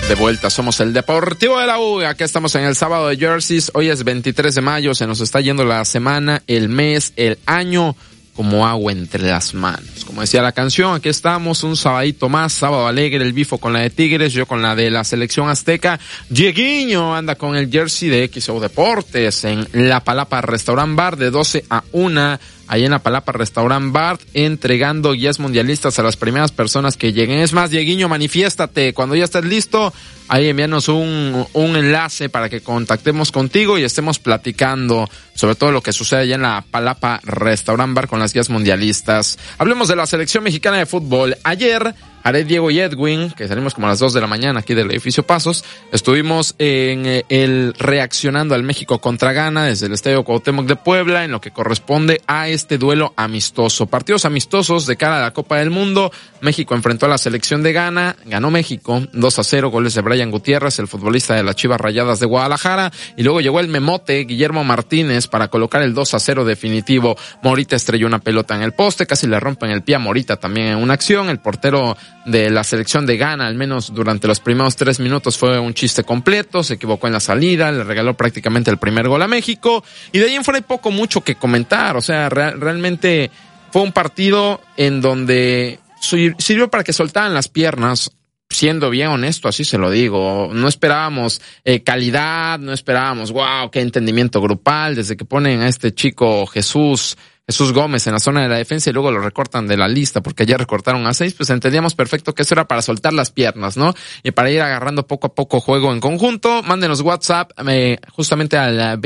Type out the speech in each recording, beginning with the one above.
De vuelta, somos el Deportivo de la U. Acá estamos en el sábado de jerseys. Hoy es 23 de mayo, se nos está yendo la semana, el mes, el año como agua entre las manos. Como decía la canción, aquí estamos, un sabadito más, sábado alegre, el Bifo con la de Tigres, yo con la de la selección azteca. Dieguiño anda con el jersey de XO Deportes en La Palapa Restaurant Bar de 12 a 1. Ahí en La Palapa Restaurant Bar, entregando guías mundialistas a las primeras personas que lleguen. Es más, Dieguiño, manifiéstate. Cuando ya estés listo, ahí envíanos un enlace para que contactemos contigo y estemos platicando sobre todo lo que sucede allá en La Palapa Restaurant Bar con las guías mundialistas. Hablemos de la selección mexicana de fútbol. Ayer, Jared, Diego y Edwin, que salimos como a las 2 de la mañana aquí del edificio Pasos, estuvimos en el reaccionando al México contra Ghana desde el Estadio Cuauhtémoc de Puebla en lo que corresponde a este duelo amistoso. Partidos amistosos de cara a la Copa del Mundo. México enfrentó a la selección de Ghana, ganó México 2-0, goles de Brian Gutiérrez, el futbolista de las Chivas Rayadas de Guadalajara, y luego llegó el memote Guillermo Martínez para colocar el 2-0 definitivo. Morita estrelló una pelota en el poste, casi le rompen el pie a Morita también en una acción. El portero de la selección de Ghana, al menos durante los primeros 3 minutos, fue un chiste completo, se equivocó en la salida, le regaló prácticamente el primer gol a México, y de ahí en fuera hay poco mucho que comentar. O sea, realmente fue un partido en donde sirvió para que soltaran las piernas. Siendo bien honesto, así se lo digo, no esperábamos calidad, no esperábamos, wow, qué entendimiento grupal, desde que ponen a este chico Jesús Gómez en la zona de la defensa y luego lo recortan de la lista porque ya recortaron a 6, pues entendíamos perfecto que eso era para soltar las piernas, ¿no? Y para ir agarrando poco a poco juego en conjunto. Mándenos WhatsApp justamente al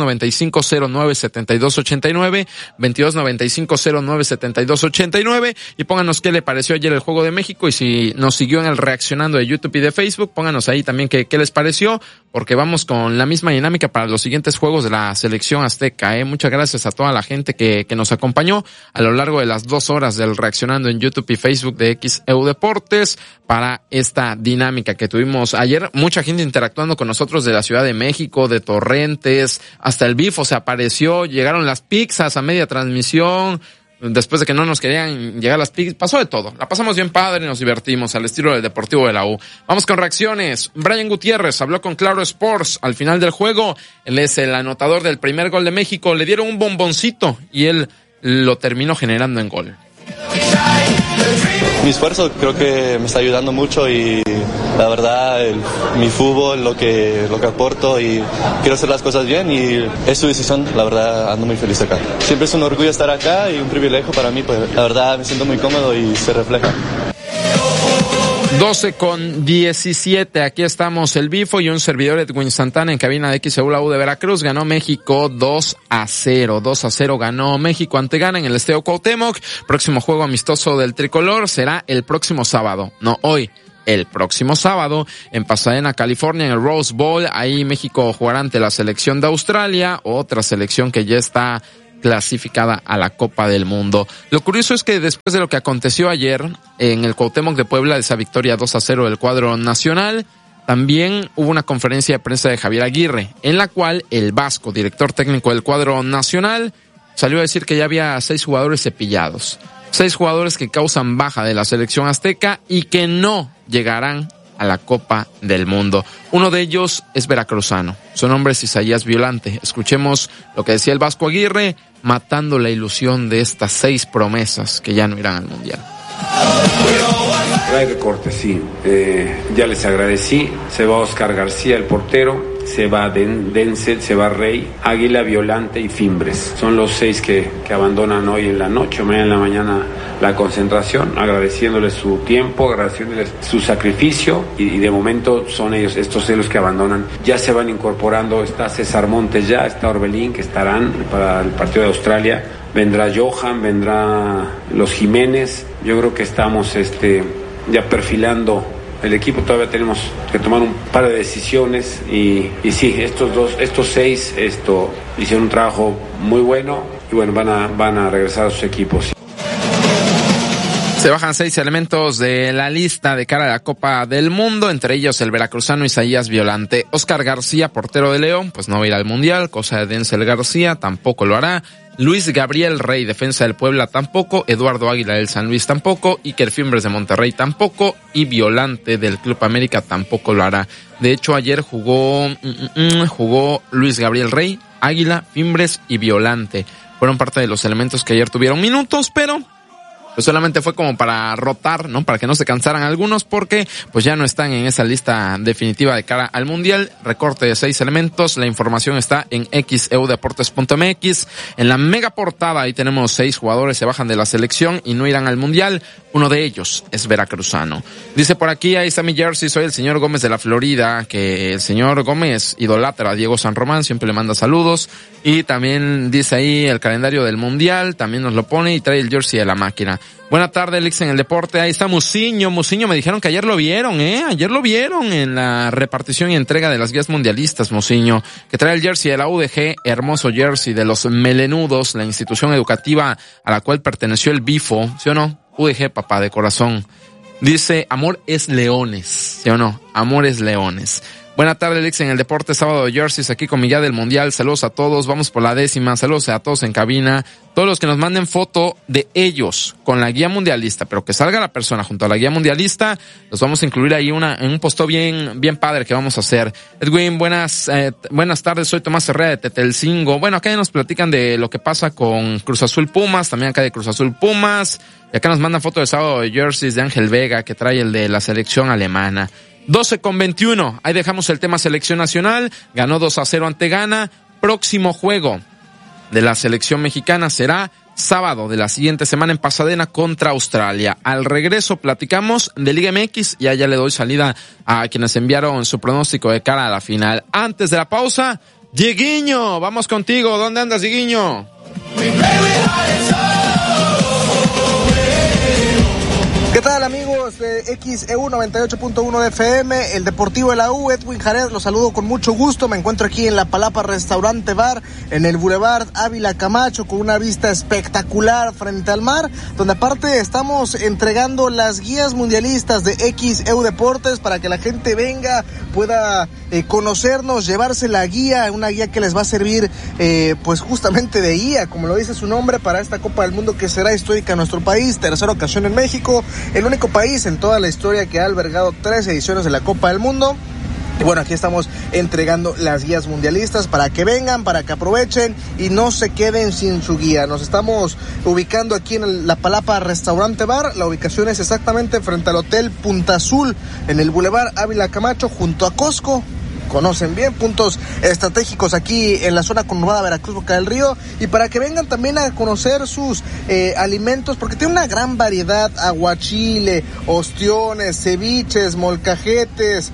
2295-097289, 2295-097289, y pónganos qué le pareció ayer el juego de México, y si nos siguió en el reaccionando de YouTube y de Facebook, pónganos ahí también qué les pareció, porque vamos con la misma dinámica para los siguientes juegos de la selección azteca. Muchas gracias a toda la gente que nos acompañó a lo largo de las 2 horas del reaccionando en YouTube y Facebook de XEU Deportes para esta dinámica que tuvimos ayer. Mucha gente interactuando con nosotros de la Ciudad de México, de Torrentes, hasta el Bifo se apareció, llegaron las pizzas a media transmisión. Después de que no nos querían llegar las pizzas, pasó de todo. La pasamos bien padre, nos divertimos al estilo del Deportivo de la U. Vamos con reacciones. Brian Gutiérrez habló con Claro Sports al final del juego. Él es el anotador del primer gol de México. Le dieron un bomboncito y él lo terminó generando en gol. Mi esfuerzo creo que me está ayudando mucho, y la verdad mi fútbol, lo que aporto, y quiero hacer las cosas bien, y es su decisión. La verdad ando muy feliz acá. Siempre es un orgullo estar acá y un privilegio para mí, pues la verdad me siento muy cómodo y se refleja. 12:17, aquí estamos el Bifo y un servidor, Edwin Santana, en cabina de XEU la U de Veracruz. Ganó México 2-0. 2-0 ganó México ante Ghana en el Estadio Cuauhtémoc. Próximo juego amistoso del tricolor será el próximo sábado, no hoy. El próximo sábado en Pasadena, California, en el Rose Bowl. Ahí México jugará ante la selección de Australia, otra selección que ya está clasificada a la Copa del Mundo. Lo curioso es que después de lo que aconteció ayer en el Cuauhtémoc de Puebla, esa victoria 2-0 del cuadro nacional, también hubo una conferencia de prensa de Javier Aguirre, en la cual el Vasco, director técnico del cuadro nacional, salió a decir que ya había 6 jugadores cepillados. 6 jugadores que causan baja de la selección azteca y que no llegarán a la Copa del Mundo. Uno de ellos es veracruzano. Su nombre es Isaías Violante. Escuchemos lo que decía el Vasco Aguirre, matando la ilusión de estas 6 promesas que ya no irán al Mundial. Hay recortes, sí. Ya les agradecí. Se va Oscar García, el portero. Se va Denzel, se va Rey, Águila, Violante y Fimbres. Son los 6 que abandonan hoy en la noche o mañana en la mañana la concentración, agradeciéndoles su tiempo, agradeciéndoles su sacrificio, y de momento son ellos, estos 6 los que abandonan. Ya se van incorporando, está César Montes ya, está Orbelín, que estarán para el partido de Australia. Vendrá Johan, vendrá los Jiménez. Yo creo que estamos ya perfilando el equipo. Todavía tenemos que tomar un par de decisiones, y sí, estos 6 hicieron un trabajo muy bueno, y bueno, van a regresar a sus equipos. Se bajan 6 elementos de la lista de cara a la Copa del Mundo, entre ellos el veracruzano Isaías Violante. Oscar García, portero de León, pues no va a ir al Mundial, cosa de Denzel García, tampoco lo hará. Luis Gabriel Rey, defensa del Puebla, tampoco. Eduardo Águila del San Luis, tampoco. Iker Fimbres de Monterrey, tampoco. Y Violante del Club América, tampoco lo hará. De hecho, ayer jugó Luis Gabriel Rey, Águila, Fimbres y Violante. Fueron parte de los elementos que ayer tuvieron minutos, pero pues solamente fue como para rotar, ¿no? Para que no se cansaran algunos, porque pues ya no están en esa lista definitiva de cara al Mundial. Recorte de 6 elementos. La información está en xeudeportes.mx. En la mega portada ahí tenemos 6 jugadores se bajan de la selección y no irán al Mundial. Uno de ellos es veracruzano. Dice por aquí, ahí está mi jersey, soy el señor Gómez de la Florida, que el señor Gómez idolatra a Diego San Román, siempre le manda saludos. Y también dice ahí el calendario del Mundial, también nos lo pone y trae el jersey de la máquina. Buena tarde, Elix en el deporte. Ahí está Muciño, me dijeron que ayer lo vieron, ayer lo vieron en la repartición y entrega de las guías mundialistas, Muciño, que trae el jersey de la UDG, hermoso jersey de los Melenudos, la institución educativa a la cual perteneció el Bifo, ¿sí o no? UDG, papá, de corazón. Dice, amor es leones, ¿sí o no? Amor es leones. Buena tarde, Elix en el deporte, sábado de jerseys, aquí con mi guía del Mundial. Saludos a todos, vamos por la 10ª. Saludos a todos en cabina. Todos los que nos manden foto de ellos con la guía mundialista, pero que salga la persona junto a la guía mundialista, los vamos a incluir ahí en un posteo bien padre que vamos a hacer. Edwin, buenas tardes, soy Tomás Herrera de Tetelcingo. Bueno, acá nos platican de lo que pasa con Cruz Azul Pumas, también acá de Cruz Azul Pumas. Y acá nos mandan foto de sábado de jerseys de Ángel Vega, que trae el de la selección alemana. 12:21, ahí dejamos el tema selección nacional, ganó 2-0 ante Ghana. Próximo juego de la selección mexicana será sábado de la siguiente semana en Pasadena contra Australia. Al regreso platicamos de Liga MX y allá le doy salida a quienes enviaron su pronóstico de cara a la final. Antes de la pausa, Dieguiño, vamos contigo, ¿dónde andas, Dieguiño? ¿Qué tal, amigos de XEU 98.1 de FM, el Deportivo de la U? Edwin Jared, los saludo con mucho gusto. Me encuentro aquí en La Palapa Restaurante Bar, en el Boulevard Ávila Camacho, con una vista espectacular frente al mar, donde aparte estamos entregando las guías mundialistas de XEU Deportes para que la gente venga, pueda conocernos, llevarse la guía, una guía que les va a servir pues justamente de guía, como lo dice su nombre, para esta Copa del Mundo que será histórica en nuestro país, tercera ocasión en México, el único país en toda la historia que ha albergado 3 ediciones de la Copa del Mundo. Y bueno, aquí estamos entregando las guías mundialistas para que vengan, para que aprovechen y no se queden sin su guía. Nos estamos ubicando aquí en La Palapa Restaurante Bar. La ubicación es exactamente frente al Hotel Punta Azul, en el Boulevard Ávila Camacho, junto a Costco. Conocen bien, puntos estratégicos aquí en la zona conurbada Veracruz, Boca del Río, y para que vengan también a conocer sus alimentos, porque tiene una gran variedad: aguachile, ostiones, ceviches, molcajetes,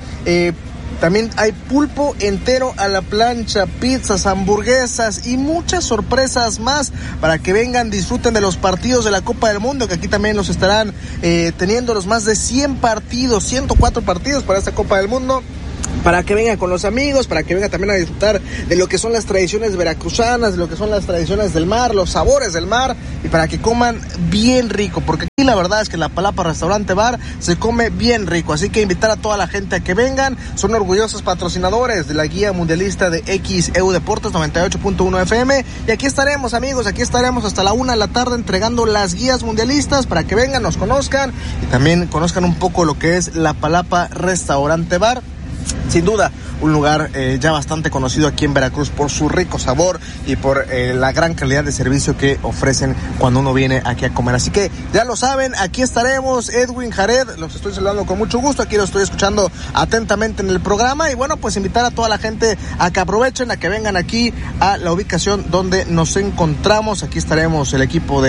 también hay pulpo entero a la plancha, pizzas, hamburguesas y muchas sorpresas más para que vengan, disfruten de los partidos de la Copa del Mundo, que aquí también los estarán teniendo los más de 100 partidos, 104 partidos para esta Copa del Mundo. Para que vengan con los amigos, para que vengan también a disfrutar de lo que son las tradiciones veracruzanas, de lo que son las tradiciones del mar, los sabores del mar, y para que coman bien rico, porque aquí la verdad es que en La Palapa Restaurante Bar se come bien rico, así que invitar a toda la gente a que vengan. Son orgullosos patrocinadores de la guía mundialista de XEU Deportes 98.1 FM, y aquí estaremos, amigos, aquí estaremos hasta la 1 de la tarde entregando las guías mundialistas para que vengan, nos conozcan y también conozcan un poco lo que es La Palapa Restaurante Bar. Sin duda, un lugar ya bastante conocido aquí en Veracruz por su rico sabor y por la gran calidad de servicio que ofrecen cuando uno viene aquí a comer. Así que ya lo saben, aquí estaremos. Edwin Jared, los estoy saludando con mucho gusto, aquí los estoy escuchando atentamente en el programa, y bueno, pues invitar a toda la gente a que aprovechen, a que vengan aquí a la ubicación donde nos encontramos. Aquí estaremos el equipo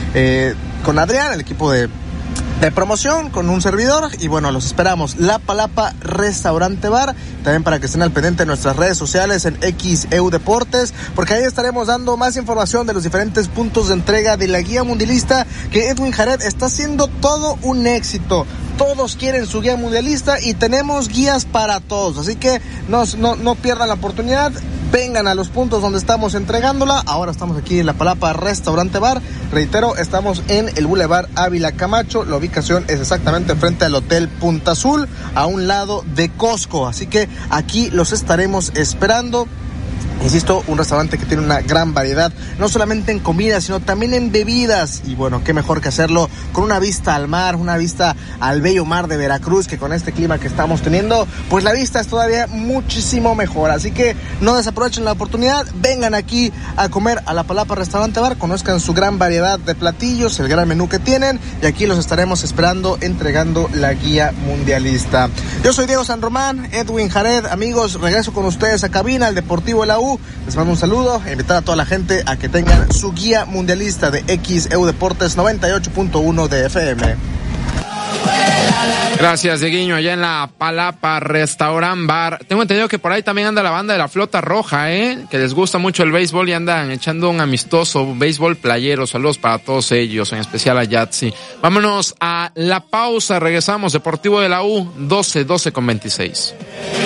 con Adrián, el equipo de promoción con un servidor, y bueno, los esperamos. La Palapa Restaurante Bar, también para que estén al pendiente de nuestras redes sociales en XEU Deportes, porque ahí estaremos dando más información de los diferentes puntos de entrega de la guía mundialista, que Edwin Jared está haciendo todo un éxito. Todos quieren su guía mundialista y tenemos guías para todos, así que no pierdan la oportunidad. vengan a los puntos donde estamos entregándola. Ahora estamos aquí en La Palapa Restaurante Bar. Reitero, estamos en el Boulevard Ávila Camacho. La ubicación es exactamente frente al Hotel Punta Azul, a un lado de Costco. Así que aquí los estaremos esperando. Insisto, un restaurante que tiene una gran variedad, no solamente en comida, sino también en bebidas. Y bueno, qué mejor que hacerlo con una vista al mar, una vista al bello mar de Veracruz, que con este clima que estamos teniendo, pues la vista es todavía muchísimo mejor. Así que no desaprovechen la oportunidad, vengan aquí a comer a La Palapa Restaurante Bar, conozcan su gran variedad de platillos, el gran menú que tienen, y aquí los estaremos esperando entregando la guía mundialista. Yo soy Diego San Román, Edwin Jared, amigos, regreso con ustedes a cabina, al Deportivo de la U. Les mando un saludo e invitar a toda la gente a que tengan su guía mundialista de XEU Deportes 98.1 de FM. Gracias, Dieguiño, allá en La Palapa Restaurant Bar. Tengo entendido que por ahí también anda la banda de la Flota Roja, que les gusta mucho el béisbol y andan echando un amistoso béisbol playero. Saludos para todos ellos, en especial a Yatsi. Vámonos a la pausa, regresamos. Deportivo de la U, 12:26.